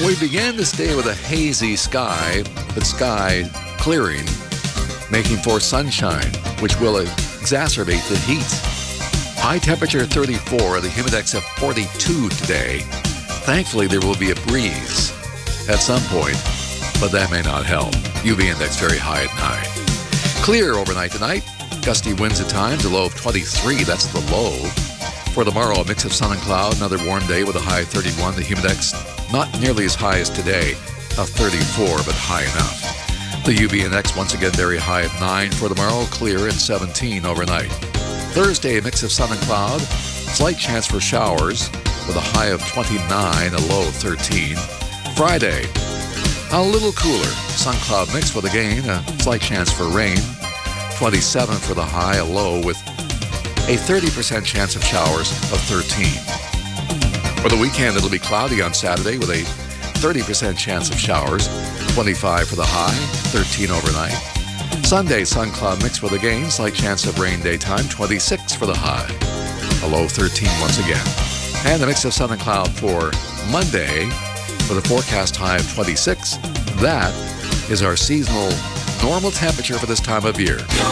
We began this day with a hazy sky, but sky clearing, making for sunshine, which will exacerbate the heat. High temperature 34, the humidex of 42 today. Thankfully, there will be a breeze at some point, but that may not help. UV index very high at 9. Clear overnight tonight. Gusty winds at times, a low of 23. That's the low. For tomorrow, a mix of sun and cloud, another warm day with a high of 31. The humidex not nearly as high as today, of 34, but high enough. The UV index once again very high at 9 for tomorrow, clear at 17 overnight. Thursday, a mix of sun and cloud, slight chance for showers with a high of 29, a low of 13. Friday, a little cooler, sun-cloud mix with again a slight chance for rain. 27 for the high, a low with a 30% chance of showers of 13. For the weekend, it'll be cloudy on Saturday with a 30% chance of showers. 25 for the high, 13 overnight. Sunday, sun-cloud mix with again slight chance of rain daytime. 26 for the high, a low 13 once again. And a mix of sun and cloud for Monday with a forecast high of 26. That is our seasonal normal temperature for this time of year.